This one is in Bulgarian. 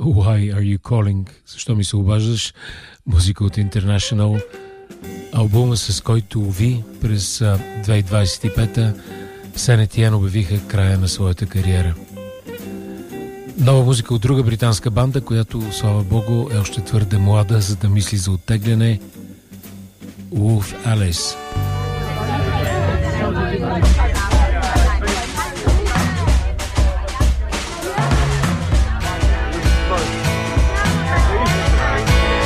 Why Are You Calling? Защо ми се обаждаш? Музика от International. Албума, с който Ви през 2025-та Saint Etienne обявиха края на своята кариера. Нова музика от друга британска банда, която, слава богу, е още твърде млада, за да мисли за оттегляне. Wolf Alice.